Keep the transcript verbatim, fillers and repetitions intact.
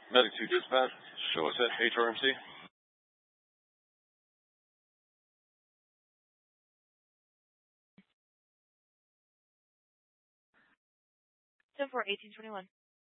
Medic two dispatch, show us at H R M C. ten four, eighteen twenty-one.